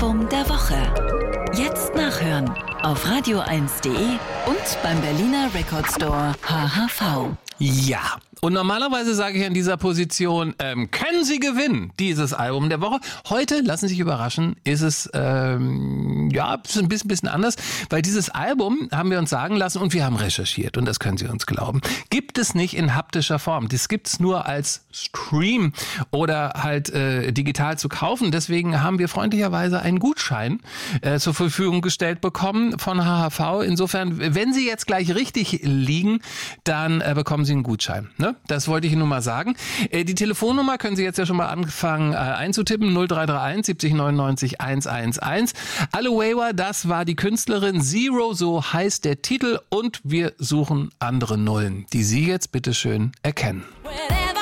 Album der Woche. Jetzt nachhören auf radio1.de und beim Berliner Record Store HHV. Ja, und normalerweise sage ich an dieser Position, können Sie gewinnen, dieses Album der Woche. Heute, lassen Sie sich überraschen, ist es ein bisschen anders, weil dieses Album, haben wir uns sagen lassen und wir haben recherchiert, und das können Sie uns glauben, gibt es nicht in haptischer Form. Das gibt es nur als Stream oder halt digital zu kaufen. Deswegen haben wir freundlicherweise einen Gutschein zur Verfügung gestellt bekommen von HHV. Insofern, wenn Sie jetzt gleich richtig liegen, dann bekommen Sie einen Gutschein. Ne? Das wollte ich nur mal sagen. Die Telefonnummer können Sie jetzt ja schon mal anfangen einzutippen. 0331 70 99 111. Aloewa, das war die Künstlerin. Zero, so heißt der Titel. Und wir suchen andere Nullen, die Sie jetzt bitte schön erkennen.